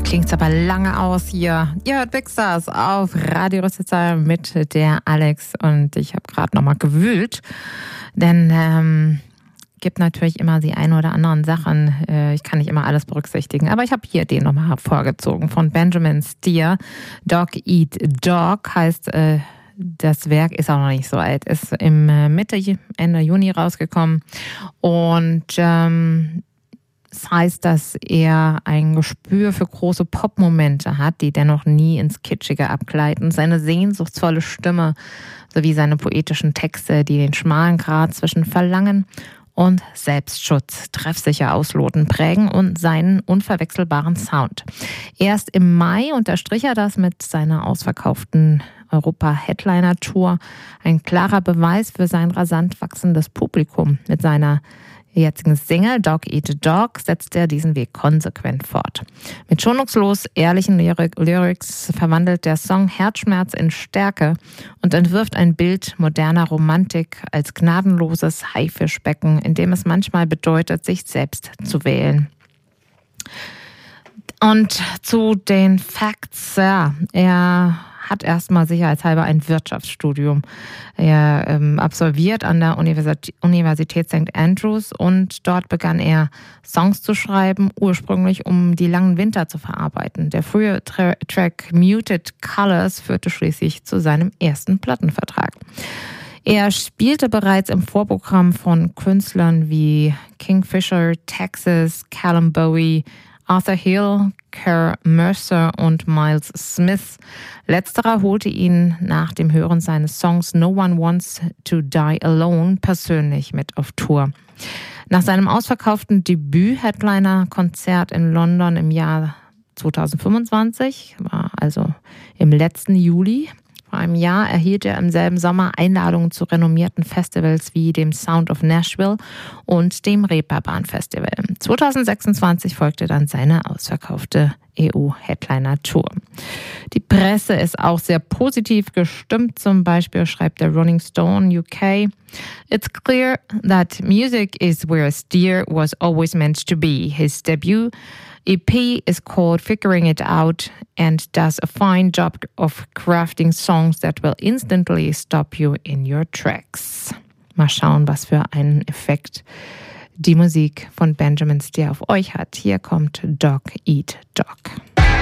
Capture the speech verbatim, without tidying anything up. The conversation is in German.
klingt's aber lange aus hier. Ihr hört Big Stars auf Radio Rüsselsheim mit der Alex und ich habe gerade nochmal gewühlt, denn ähm, gibt natürlich immer die ein oder anderen Sachen. Äh, ich kann nicht immer alles berücksichtigen, aber ich habe hier den nochmal hervorgezogen von Benjamin Steer. Dog Eat Dog heißt äh, das Werk, ist auch noch nicht so alt, ist im äh, Mitte, Ende Juni rausgekommen und ähm, das heißt, dass er ein Gespür für große Pop-Momente hat, die dennoch nie ins Kitschige abgleiten. Seine sehnsuchtsvolle Stimme sowie seine poetischen Texte, die den schmalen Grat zwischen Verlangen und Selbstschutz treffsicher ausloten, prägen und seinen unverwechselbaren Sound. Erst im Mai unterstrich er das mit seiner ausverkauften Europa-Headliner-Tour. Ein klarer Beweis für sein rasant wachsendes Publikum. Mit seiner jetzigen Single Dog Eat Dog setzt er diesen Weg konsequent fort. Mit schonungslos ehrlichen Lyrik- Lyrics verwandelt der Song Herzschmerz in Stärke und entwirft ein Bild moderner Romantik als gnadenloses Haifischbecken, in dem es manchmal bedeutet, sich selbst zu wählen. Und zu den Facts, ja, er hat erstmal sicherheitshalber ein Wirtschaftsstudium er, ähm, absolviert an der Universität, Universität Sankt Andrews und dort begann er Songs zu schreiben, ursprünglich um die langen Winter zu verarbeiten. Der frühe Tra- Track Muted Colors führte schließlich zu seinem ersten Plattenvertrag. Er spielte bereits im Vorprogramm von Künstlern wie Kingfisher, Texas, Callum Bowie, Arthur Hill, Kerr Mercer und Miles Smith. Letzterer holte ihn nach dem Hören seines Songs No One Wants to Die Alone persönlich mit auf Tour. Nach seinem ausverkauften Debüt-Headliner-Konzert in London im Jahr zwanzig fünfundzwanzig, war also im letzten Juli, vor einem Jahr, erhielt er im selben Sommer Einladungen zu renommierten Festivals wie dem Sound of Nashville und dem Reeperbahn Festival. zwanzig sechsundzwanzig folgte dann seine ausverkaufte E U-Headliner-Tour. Die Presse ist auch sehr positiv gestimmt. Zum Beispiel schreibt der Rolling Stone U K: It's clear that music is where Steer was always meant to be. His debut E P is called Figuring It Out and does a fine job of crafting songs that will instantly stop you in your tracks. Mal schauen, was für einen Effekt die Musik von Benjamin Steer auf euch hat. Hier kommt Dog Eat Dog.